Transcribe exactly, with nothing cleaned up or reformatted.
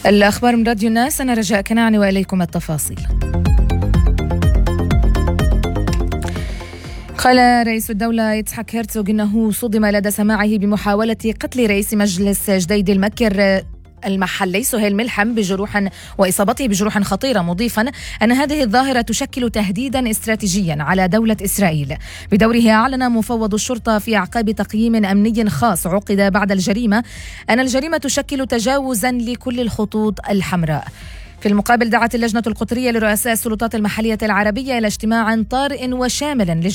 الأخبار من راديو الناس، أنا رجاء كناعني وإليكم التفاصيل. قال رئيس الدولة إتحاق هيرتسوغ إنه صدم لدى سماعه بمحاولة قتل رئيس مجلس جديد المكر المحلي سهيل ملحم بجروح وإصابته بجروح خطيرة، مضيفا أن هذه الظاهرة تشكل تهديدا استراتيجيا على دولة إسرائيل. بدوره أعلن مفوض الشرطة في أعقاب تقييم أمني خاص عقد بعد الجريمة أن الجريمة تشكل تجاوزا لكل الخطوط الحمراء. في المقابل دعت اللجنة القطرية لرؤساء السلطات المحلية العربية إلى اجتماع طارئ وشامل